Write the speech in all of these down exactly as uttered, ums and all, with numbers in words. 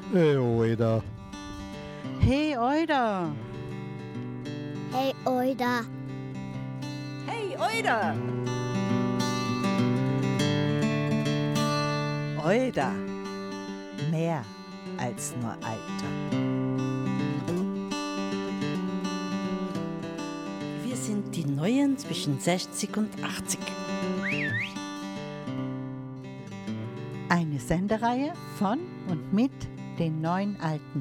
Hey, Oida. Hey, Oida. Hey, Oida. Hey, Oida. Oida. Mehr als nur Alter. Wir sind die Neuen zwischen sechzig und achtzig. Eine Sendereihe von und mit den neuen Alten.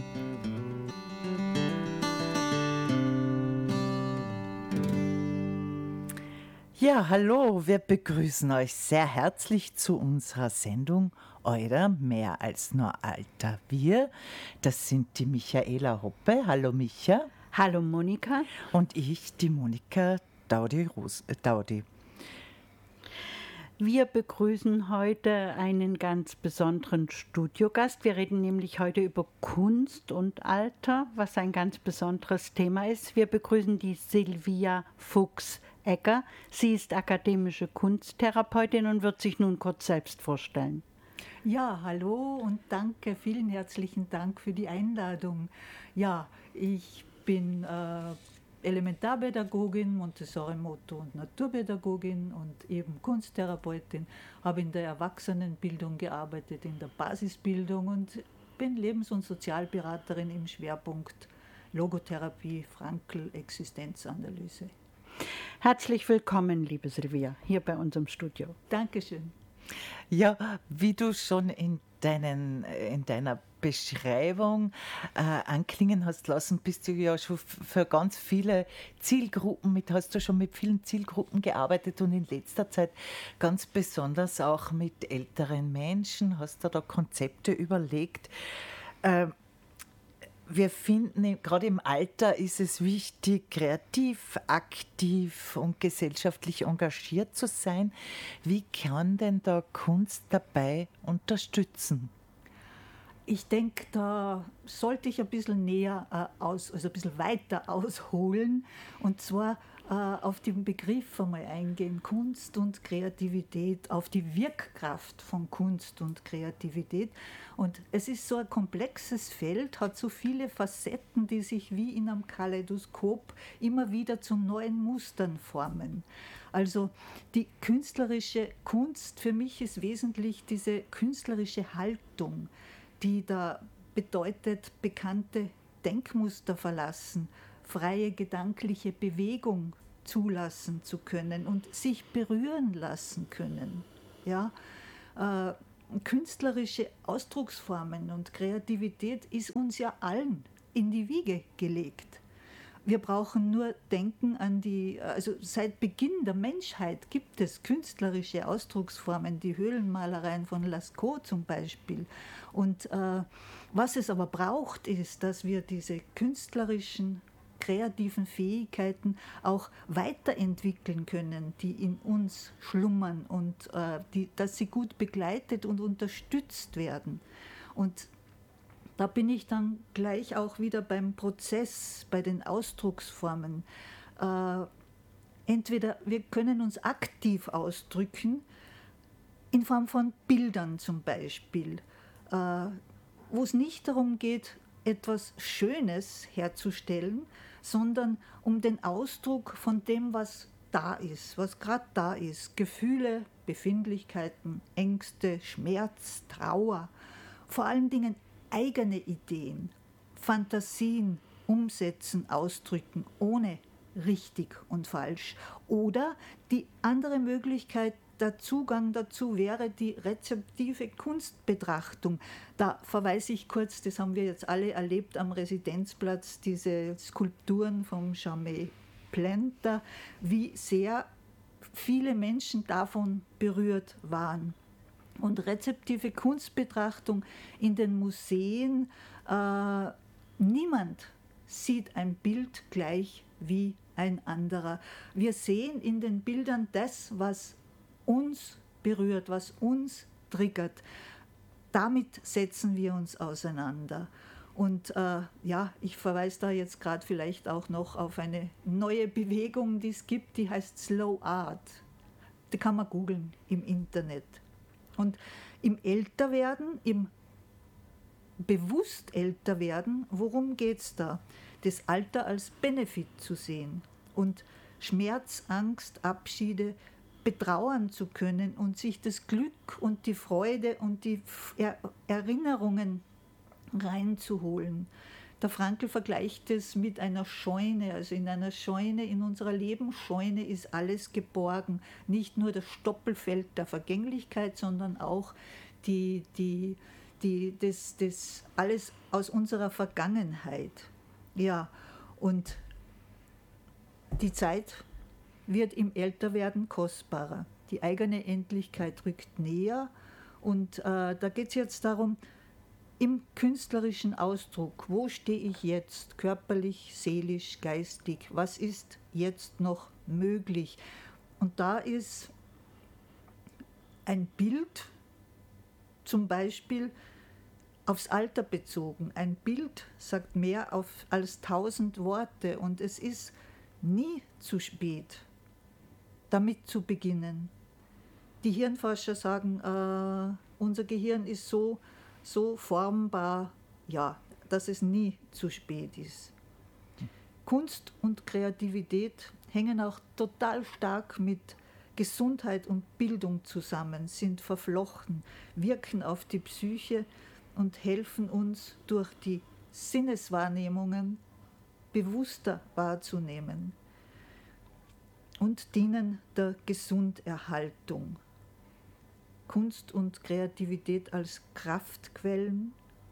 Ja, hallo, wir begrüßen euch sehr herzlich zu unserer Sendung Oida, mehr als nur Alter. Wir, das sind die Michaela Hoppe. Hallo Micha. Hallo Monika. Und ich, die Monika Daudi-Ros- äh, Daudi. Wir begrüßen heute einen ganz besonderen Studiogast. Wir reden nämlich heute über Kunst und Alter, was ein ganz besonderes Thema ist. Wir begrüßen die Silvia Fuchs-Egger. Sie ist akademische Kunsttherapeutin und wird sich nun kurz selbst vorstellen. Ja, hallo und danke, vielen herzlichen Dank für die Einladung. Ja, ich bin äh, Elementarpädagogin, Montessori-Motto- und Naturpädagogin und eben Kunsttherapeutin, habe in der Erwachsenenbildung gearbeitet, in der Basisbildung und bin Lebens- und Sozialberaterin im Schwerpunkt Logotherapie, Frankl, Existenzanalyse. Herzlich willkommen, liebe Silvia, hier bei uns im Studio. Dankeschön. Ja, wie du schon in, deinen, in deiner Beschreibung äh, anklingen hast lassen, bist du ja schon für ganz viele Zielgruppen mit, hast du schon mit vielen Zielgruppen gearbeitet und in letzter Zeit ganz besonders auch mit älteren Menschen, hast du da Konzepte überlegt. Äh, Wir finden, gerade im Alter ist es wichtig, kreativ, aktiv und gesellschaftlich engagiert zu sein. Wie kann denn da Kunst dabei unterstützen? Ich denke, da sollte ich ein bisschen näher äh, aus, also ein bisschen weiter ausholen, und zwar äh, auf den Begriff einmal eingehen, Kunst und Kreativität, auf die Wirkkraft von Kunst und Kreativität. Und es ist so ein komplexes Feld, hat so viele Facetten, die sich wie in einem Kaleidoskop immer wieder zu neuen Mustern formen. Also die künstlerische Kunst für mich ist wesentlich diese künstlerische Haltung, die da bedeutet, bekannte Denkmuster verlassen, freie gedankliche Bewegung zulassen zu können und sich berühren lassen können. Ja? Äh, künstlerische Ausdrucksformen und Kreativität ist uns ja allen in die Wiege gelegt. Wir brauchen nur denken an die, also seit Beginn der Menschheit gibt es künstlerische Ausdrucksformen, die Höhlenmalereien von Lascaux zum Beispiel. Und äh, was es aber braucht, ist, dass wir diese künstlerischen, kreativen Fähigkeiten auch weiterentwickeln können, die in uns schlummern und äh, die, dass sie gut begleitet und unterstützt werden. Und da bin ich dann gleich auch wieder beim Prozess, bei den Ausdrucksformen. Äh, entweder wir können uns aktiv ausdrücken, in Form von Bildern zum Beispiel, äh, wo es nicht darum geht, etwas Schönes herzustellen, sondern um den Ausdruck von dem, was da ist, was gerade da ist. Gefühle, Befindlichkeiten, Ängste, Schmerz, Trauer, vor allen Dingen eigene Ideen, Fantasien umsetzen, ausdrücken, ohne richtig und falsch. Oder die andere Möglichkeit, der Zugang dazu wäre die rezeptive Kunstbetrachtung. Da verweise ich kurz, das haben wir jetzt alle erlebt am Residenzplatz, diese Skulpturen vom Jamais Plenter, wie sehr viele Menschen davon berührt waren. Und rezeptive Kunstbetrachtung in den Museen, äh, niemand sieht ein Bild gleich wie ein anderer. Wir sehen in den Bildern das, was uns berührt, was uns triggert. Damit setzen wir uns auseinander. Und äh, ja, ich verweise da jetzt gerade vielleicht auch noch auf eine neue Bewegung, die es gibt, die heißt Slow Art. Die kann man googeln im Internet. Und im Älterwerden, im bewusst älter werden, worum geht es da? Das Alter als Benefit zu sehen und Schmerz, Angst, Abschiede betrauern zu können und sich das Glück und die Freude und die er- Erinnerungen reinzuholen. Der Frankl vergleicht es mit einer Scheune, also in einer Scheune, in unserer Lebensscheune ist alles geborgen, nicht nur das Stoppelfeld der Vergänglichkeit, sondern auch die, die, die, das, das alles aus unserer Vergangenheit. Ja, und die Zeit wird im Älterwerden kostbarer. Die eigene Endlichkeit rückt näher und äh, da geht es jetzt darum, im künstlerischen Ausdruck, wo stehe ich jetzt, körperlich, seelisch, geistig, was ist jetzt noch möglich? Und da ist ein Bild, zum Beispiel aufs Alter bezogen. Ein Bild sagt mehr auf, als tausend Worte und es ist nie zu spät, damit zu beginnen. Die Hirnforscher sagen, äh, unser Gehirn ist so, so formbar, ja, dass es nie zu spät ist. Kunst und Kreativität hängen auch total stark mit Gesundheit und Bildung zusammen, sind verflochten, wirken auf die Psyche und helfen uns durch die Sinneswahrnehmungen bewusster wahrzunehmen und dienen der Gesunderhaltung. Kunst und Kreativität als Kraftquellen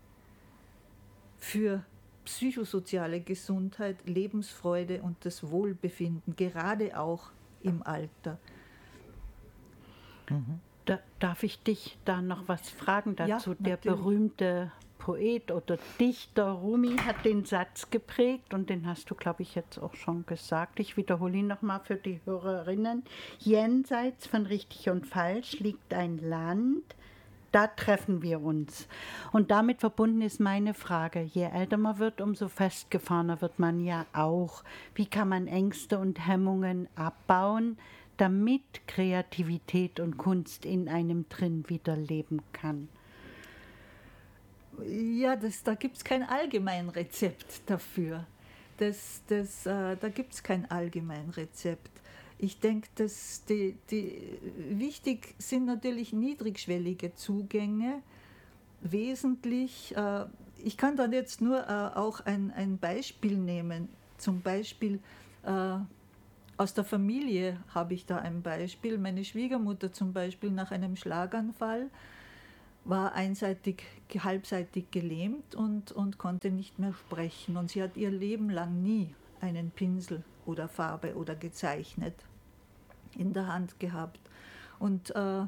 für psychosoziale Gesundheit, Lebensfreude und das Wohlbefinden, gerade auch im Alter. Mhm. Da, darf ich dich da noch was fragen dazu? Ja, der natürlich. berühmte Poet oder Dichter Rumi hat den Satz geprägt und den hast du, glaube ich, jetzt auch schon gesagt. Ich wiederhole ihn nochmal für die Hörerinnen. Jenseits von richtig und falsch liegt ein Land, da treffen wir uns. Und damit verbunden ist meine Frage, je älter man wird, umso festgefahrener wird man ja auch. Wie kann man Ängste und Hemmungen abbauen, damit Kreativität und Kunst in einem drin wieder leben kann? Ja, das, da gibt es kein Allgemeinrezept dafür. Das, das, äh, da gibt es kein Allgemeinrezept. Ich denke, dass die, die, wichtig sind natürlich niedrigschwellige Zugänge, wesentlich. Äh, ich kann dann jetzt nur äh, auch ein, ein Beispiel nehmen. Zum Beispiel äh, aus der Familie habe ich da ein Beispiel. Meine Schwiegermutter zum Beispiel nach einem Schlaganfall war einseitig, halbseitig gelähmt und, und konnte nicht mehr sprechen. Und sie hat ihr Leben lang nie einen Pinsel oder Farbe oder gezeichnet in der Hand gehabt. Und äh,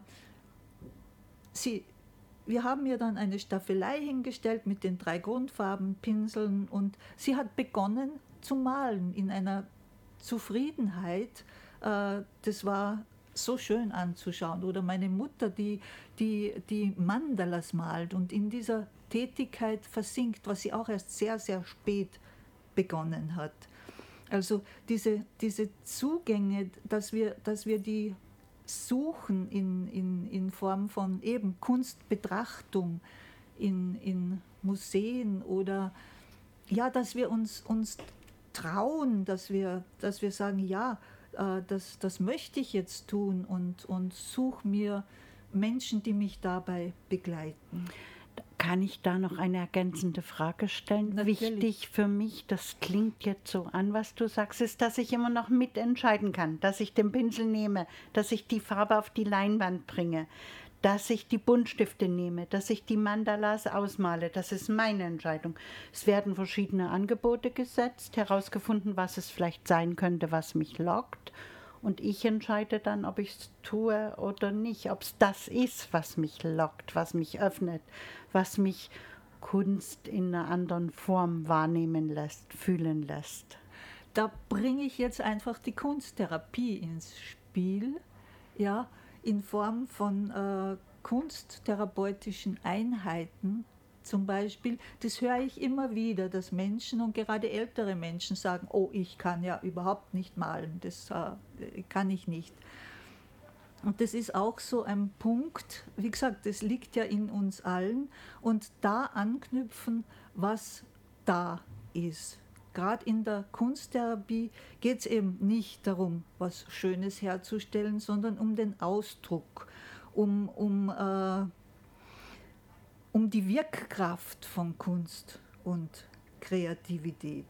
sie, wir haben ihr dann eine Staffelei hingestellt mit den drei Grundfarben, Pinseln, und sie hat begonnen zu malen in einer Zufriedenheit. Äh, das war so schön anzuschauen. Oder meine Mutter, die, die, die Mandalas malt und in dieser Tätigkeit versinkt, was sie auch erst sehr, sehr spät begonnen hat. Also diese, diese Zugänge, dass wir, dass wir die suchen in, in, in Form von eben Kunstbetrachtung in, in Museen oder ja, dass wir uns, uns trauen, dass wir, dass wir sagen, ja, Das, das möchte ich jetzt tun und, und suche mir Menschen, die mich dabei begleiten. Kann ich da noch eine ergänzende Frage stellen? Natürlich. Wichtig für mich, das klingt jetzt so an, was du sagst, ist, dass ich immer noch mitentscheiden kann, dass ich den Pinsel nehme, dass ich die Farbe auf die Leinwand bringe, dass ich die Buntstifte nehme, dass ich die Mandalas ausmale. Das ist meine Entscheidung. Es werden verschiedene Angebote gesetzt, herausgefunden, was es vielleicht sein könnte, was mich lockt. Und ich entscheide dann, ob ich es tue oder nicht, ob es das ist, was mich lockt, was mich öffnet, was mich Kunst in einer anderen Form wahrnehmen lässt, fühlen lässt. Da bringe ich jetzt einfach die Kunsttherapie ins Spiel, ja, in Form von äh, kunsttherapeutischen Einheiten zum Beispiel. Das höre ich immer wieder, dass Menschen und gerade ältere Menschen sagen, oh, ich kann ja überhaupt nicht malen, das äh, kann ich nicht. Und das ist auch so ein Punkt, wie gesagt, das liegt ja in uns allen und da anknüpfen, was da ist. Gerade in der Kunsttherapie geht es eben nicht darum, was Schönes herzustellen, sondern um den Ausdruck, um, um, äh, um die Wirkkraft von Kunst und Kreativität.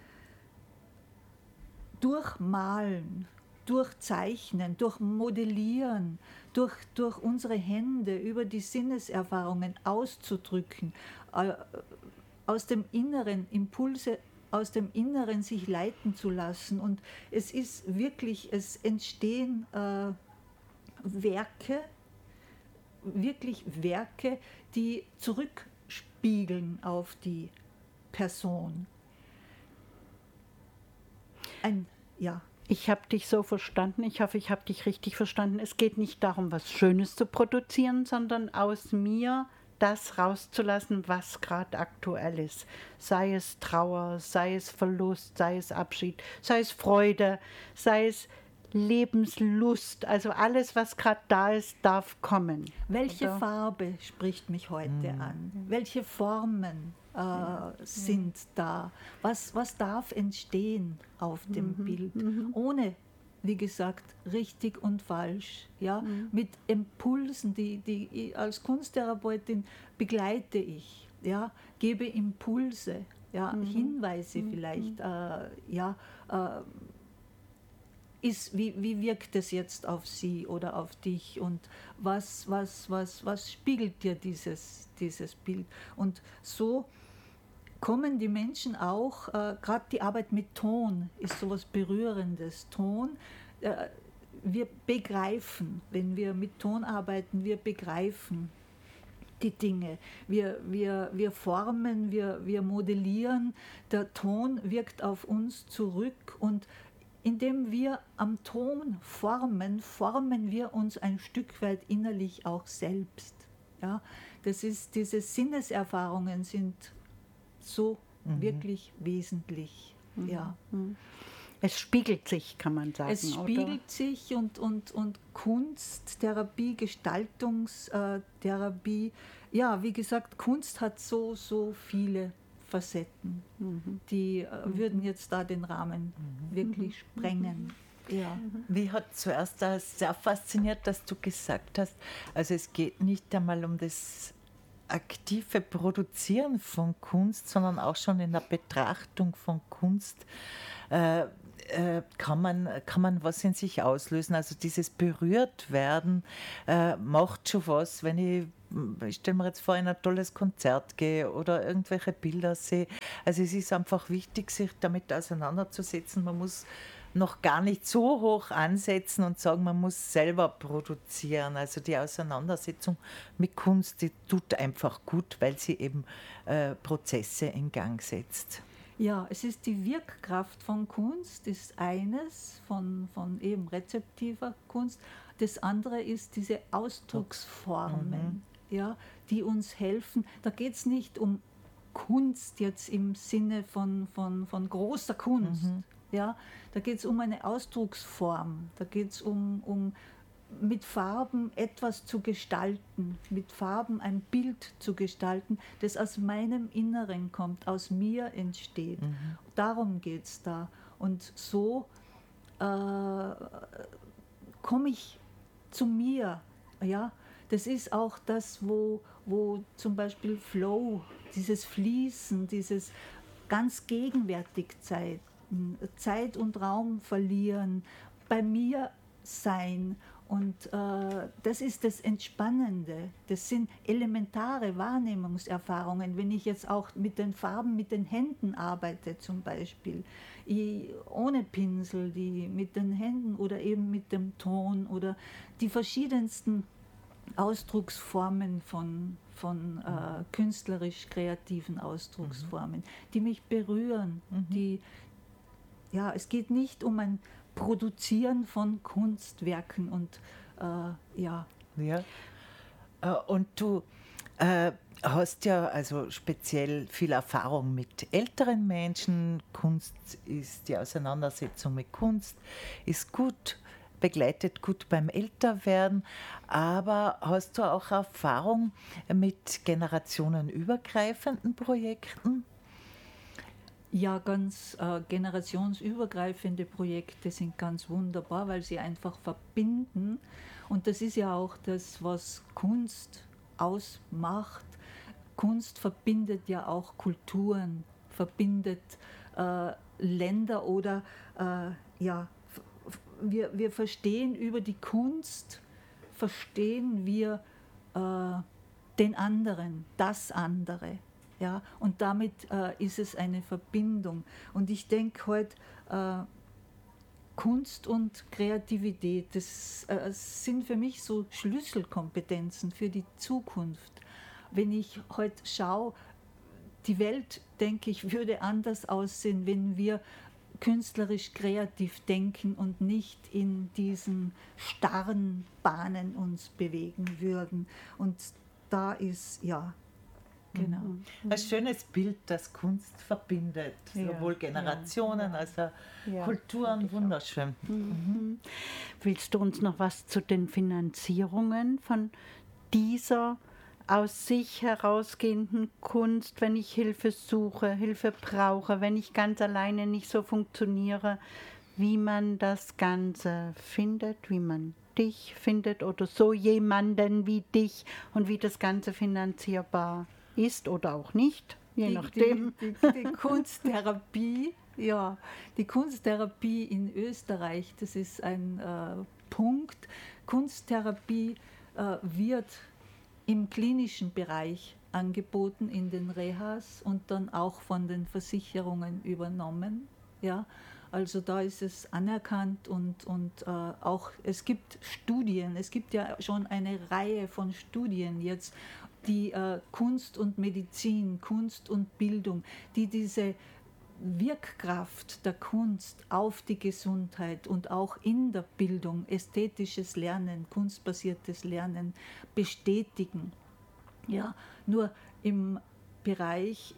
Durch Malen, durch Zeichnen, durch Modellieren, durch, durch unsere Hände, über die Sinneserfahrungen auszudrücken, äh, aus dem Inneren Impulse, aus dem Inneren sich leiten zu lassen. Und es ist wirklich, es entstehen äh, Werke, wirklich Werke, die zurückspiegeln auf die Person. Ein, ja. Ich habe dich so verstanden, ich hoffe, ich habe dich richtig verstanden. Es geht nicht darum, was Schönes zu produzieren, sondern aus mir das rauszulassen, was gerade aktuell ist. Sei es Trauer, sei es Verlust, sei es Abschied, sei es Freude, sei es Lebenslust. Also alles, was gerade da ist, darf kommen. Welche Oder? Farbe spricht mich heute mhm. an? Welche Formen äh, ja. sind ja. da? Was, was darf entstehen auf dem mhm. Bild? Mhm. Ohne, wie gesagt, richtig und falsch. Ja? Mhm. Mit Impulsen, die, die als Kunsttherapeutin begleite ich. Ja? Gebe Impulse, ja? Mhm. Hinweise mhm. vielleicht. Äh, ja, äh, Ist, wie, wie wirkt es jetzt auf Sie oder auf dich und was, was, was, was spiegelt dir dieses, dieses Bild? Und so kommen die Menschen auch, äh, gerade die Arbeit mit Ton ist so etwas Berührendes. Ton, äh, wir begreifen, wenn wir mit Ton arbeiten, wir begreifen die Dinge. Wir, wir, wir formen, wir, wir modellieren, der Ton wirkt auf uns zurück und indem wir am Ton formen, formen wir uns ein Stück weit innerlich auch selbst. Ja, das ist, diese Sinneserfahrungen sind so mhm. wirklich wesentlich. Mhm. Ja. Es spiegelt sich, kann man sagen. Es spiegelt oder? sich und, und, und Kunsttherapie, Gestaltungstherapie, ja, wie gesagt, Kunst hat so, so viele Facetten, mhm. die äh, würden jetzt da den Rahmen mhm. wirklich sprengen. Mhm. Ja. Mich hat zuerst auch sehr fasziniert, dass du gesagt hast, also es geht nicht einmal um das aktive Produzieren von Kunst, sondern auch schon in der Betrachtung von Kunst äh, äh, kann man, kann man was in sich auslösen. Also dieses Berührtwerden äh, macht schon was, wenn ich Ich stelle mir jetzt vor, in ein tolles Konzert gehe oder irgendwelche Bilder sehe. Also es ist einfach wichtig, sich damit auseinanderzusetzen. Man muss noch gar nicht so hoch ansetzen und sagen, man muss selber produzieren. Also die Auseinandersetzung mit Kunst, die tut einfach gut, weil sie eben äh, Prozesse in Gang setzt. Ja, es ist die Wirkkraft von Kunst, ist eines von, von eben rezeptiver Kunst. Das andere ist diese Ausdrucksformen. Mhm. Ja, die uns helfen. Da geht es nicht um Kunst jetzt im Sinne von, von, von großer Kunst. Mhm. Ja, da geht es um eine Ausdrucksform. Da geht es um, um mit Farben etwas zu gestalten, mit Farben ein Bild zu gestalten, das aus meinem Inneren kommt, aus mir entsteht. Mhm. Darum geht es da. Und so äh, komme ich zu mir. Ja? Das ist auch das, wo, wo zum Beispiel Flow, dieses Fließen, dieses ganz gegenwärtig Zeit, Zeit und Raum verlieren, bei mir sein. Und äh, das ist das Entspannende. Das sind elementare Wahrnehmungserfahrungen. Wenn ich jetzt auch mit den Farben, mit den Händen arbeite zum Beispiel, ich, ohne Pinsel, die mit den Händen oder eben mit dem Ton oder die verschiedensten Ausdrucksformen von, von äh, künstlerisch-kreativen Ausdrucksformen, mhm. die mich berühren. Mhm. Die, ja, es geht nicht um ein Produzieren von Kunstwerken und äh, ja. Ja. Äh, und du äh, hast ja also speziell viel Erfahrung mit älteren Menschen. Kunst ist die Auseinandersetzung mit Kunst ist gut, begleitet gut beim Älterwerden. Aber hast du auch Erfahrung mit generationenübergreifenden Projekten? Ja, ganz äh, generationsübergreifende Projekte sind ganz wunderbar, weil sie einfach verbinden. Und das ist ja auch das, was Kunst ausmacht. Kunst verbindet ja auch Kulturen, verbindet äh, Länder oder äh, ja, wir, wir verstehen über die Kunst, verstehen wir äh, den anderen, das andere. Ja, und damit äh, ist es eine Verbindung. Und ich denke heute, äh, Kunst und Kreativität, das äh, sind für mich so Schlüsselkompetenzen für die Zukunft. Wenn ich heute schaue, die Welt, denke ich, würde anders aussehen, wenn wir künstlerisch kreativ denken und nicht in diesen starren Bahnen uns bewegen würden. Und da ist, ja, genau. Ein schönes Bild, das Kunst verbindet, Ja, sowohl Generationen ja. als auch Ja, Kulturen, wunderschön. Mhm. Willst du uns noch was zu den Finanzierungen von dieser aus sich herausgehenden Kunst, wenn ich Hilfe suche, Hilfe brauche, wenn ich ganz alleine nicht so funktioniere, wie man das Ganze findet, wie man dich findet oder so jemanden wie dich und wie das Ganze finanzierbar ist oder auch nicht, je die, nachdem. Die, die, die Kunsttherapie, ja, die Kunsttherapie in Österreich, das ist ein äh, Punkt. Kunsttherapie äh, wird im klinischen Bereich angeboten, in den Rehas und dann auch von den Versicherungen übernommen. Ja, also da ist es anerkannt und, und äh, auch es gibt Studien, es gibt ja schon eine Reihe von Studien jetzt, die äh, Kunst und Medizin, Kunst und Bildung, die diese Wirkkraft der Kunst auf die Gesundheit und auch in der Bildung, ästhetisches Lernen, kunstbasiertes Lernen bestätigen. Ja, nur im Bereich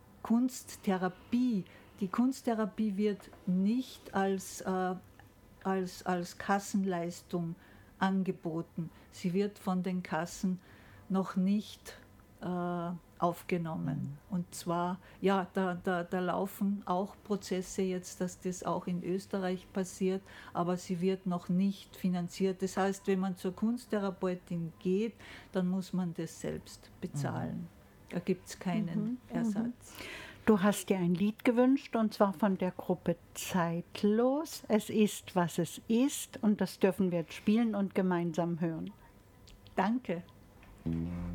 Kunsttherapie, die Kunsttherapie wird nicht als, äh, als, als Kassenleistung angeboten. Sie wird von den Kassen noch nicht äh, aufgenommen. Mhm. Und zwar, ja, da, da, da laufen auch Prozesse jetzt, dass das auch in Österreich passiert, aber sie wird noch nicht finanziert. Das heißt, wenn man zur Kunsttherapeutin geht, dann muss man das selbst bezahlen. Mhm. Da gibt es keinen mhm. Ersatz. Du hast dir ein Lied gewünscht, und zwar von der Gruppe Zeitlos. Es ist, was es ist, und das dürfen wir jetzt spielen und gemeinsam hören. Danke. Mhm.